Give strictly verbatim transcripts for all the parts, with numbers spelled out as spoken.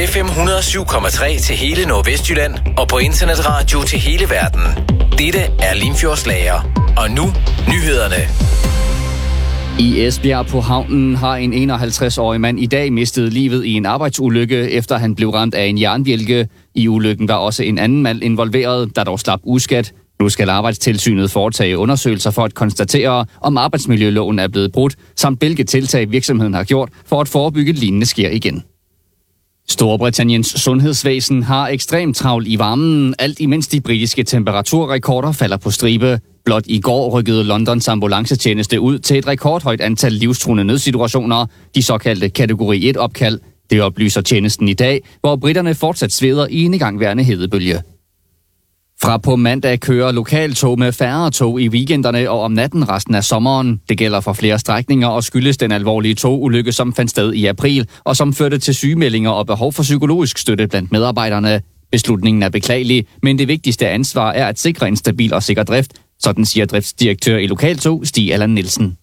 F M hundrede og syv komma tre til hele Nordvestjylland og på internetradio til hele verden. Dette er Limfjordslager. Og nu, nyhederne. I Esbjerg på havnen har en enoghalvtreds-årig mand i dag mistet livet i en arbejdsulykke, efter han blev ramt af en jernbjælke. I ulykken var også en anden mand involveret, der dog slap uskadt. Nu skal Arbejdstilsynet foretage undersøgelser for at konstatere, om arbejdsmiljøloven er blevet brudt, samt hvilke tiltag virksomheden har gjort for at forebygge lignende sker igen. Storbritanniens sundhedsvæsen har ekstremt travlt i varmen, alt imens de britiske temperaturrekorder falder på stribe. Blot i går rykkede Londons ambulancetjeneste ud til et rekordhøjt antal livstruende nødsituationer, de såkaldte kategori et opkald. Det oplyser tjenesten i dag, hvor britterne fortsat sveder i en igangværende hedebølge. Fra på mandag kører lokaltog med færre tog i weekenderne og om natten resten af sommeren. Det gælder for flere strækninger og skyldes den alvorlige togulykke, som fandt sted i april, og som førte til sygemeldinger og behov for psykologisk støtte blandt medarbejderne. Beslutningen er beklagelig, men det vigtigste ansvar er at sikre en stabil og sikker drift, sådan siger driftsdirektør i Lokaltog, Stig Allan Nielsen.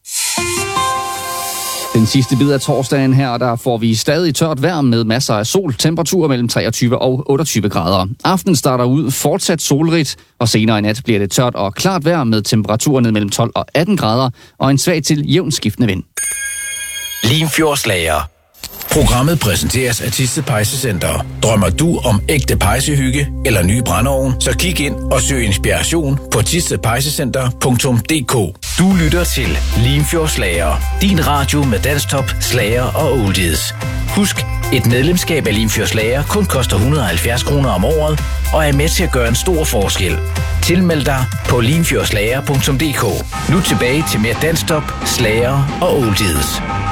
Den sidste bid af torsdagen her, der får vi stadig tørt vejr med masser af sol, temperatur mellem treogtyve og otteogtyve grader. Aftenen starter ud fortsat solrigt, og senere i nat bliver det tørt og klart vejr med temperaturer ned mellem tolv og atten grader og en svag til jævn skiftende vind. Limfjordslager. Programmet præsenteres af Thisted Pejsecenter. Drømmer du om ægte pejsehygge eller ny brændeovn, så kig ind og søg inspiration på thisted pejsecenter punktum d k. Du lytter til Limfjordslager. Din radio med dansktop, slager og oldies. Husk, et medlemskab af Limfjordslager kun koster et hundrede og halvfjerds kroner om året og er med til at gøre en stor forskel. Tilmeld dig på limfjordslager punktum d k. Nu tilbage til mere dansktop, slager og oldies.